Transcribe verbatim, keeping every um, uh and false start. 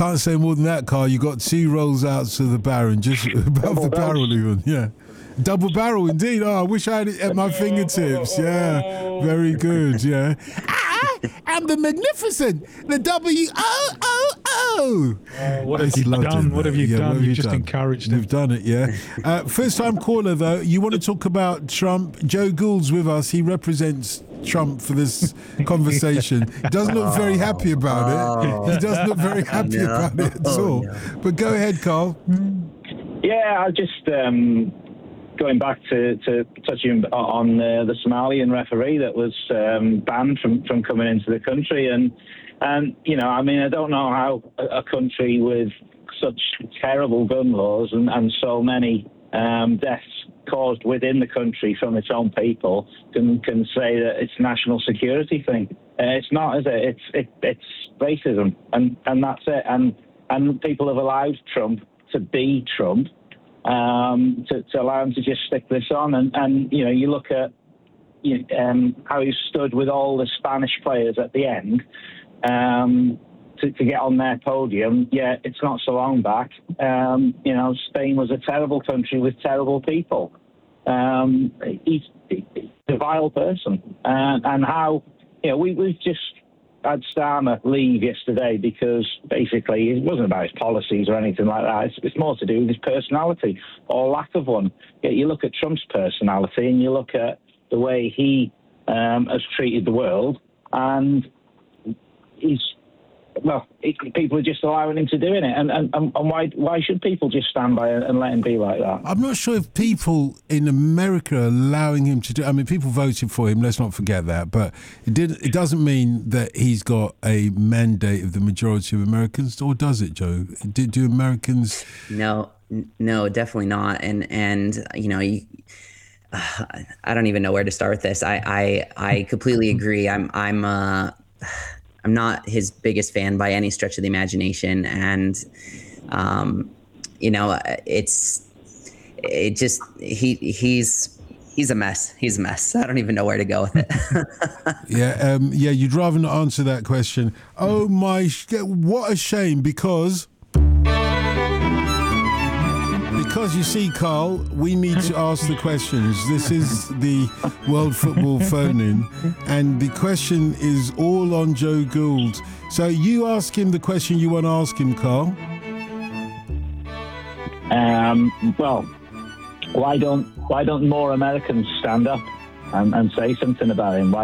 can't say more than that, Carl. You got two rolls out to the Baron, just above Double the dose. barrel even. Yeah. Double barrel indeed. Oh, I wish I had it at my fingertips. Yeah. Very good. Yeah. I am the magnificent. The W O O O. Oh, what I have just you loved done? it, What have mate. you Yeah, done? what have You've you just done? encouraged him. We've done it, yeah. Uh, first time caller, though. You want to talk about Trump? Joe Gould's with us. He represents Trump for this conversation. He doesn't look very happy about it. He doesn't look very happy No. about it at Oh, all. no. But go ahead, Carl. Yeah, I just um, going back to, to touching on uh, the Somalian referee that was um, banned from, from coming into the country. And, and, you know, I mean, I don't know how a, a country with such terrible gun laws and, and so many um, deaths caused within the country from its own people can can say that it's a national security thing. Uh, it's not, is it? It's it, it's racism, and, and that's it. And and people have allowed Trump to be Trump, um, to, to allow him to just stick this on. And, and you know, you look at you know, um, how he stood with all the Spanish players at the end um, to, to get on their podium. Yeah, it's not so long back. Um, you know, Spain was a terrible country with terrible people. Um, he's, he's a vile person. Uh, and how, you know, we, we've just had Starmer leave yesterday because basically it wasn't about his policies or anything like that. It's, it's more to do with his personality or lack of one. Yet you look at Trump's personality and you look at the way he um, has treated the world, and he's, well, it, people are just allowing him to do it. And, and, and why why should people just stand by and let him be like that? I'm not sure if people in America are allowing him to do. I mean, people voted for him. Let's not forget that. But it did. It doesn't mean that he's got a mandate of the majority of Americans, or does it, Joe? Do, do Americans? No, n- no, definitely not. And and you know, you, uh, I don't even know where to start with this. I I, I completely agree. I'm I'm uh, I'm not his biggest fan by any stretch of the imagination, and um, you know, it's it just he he's he's a mess. He's a mess. I don't even know where to go with it. Yeah, um, yeah. You'd rather not answer that question. Oh my! sh- What a shame, because. Because you see, Carl, we need to ask the questions. This is the World Football Phone-In, and the question is all on Joe Gould. So you ask him the question you want to ask him, Carl. Um, well, why don't why don't more Americans stand up and, and say something about him? Why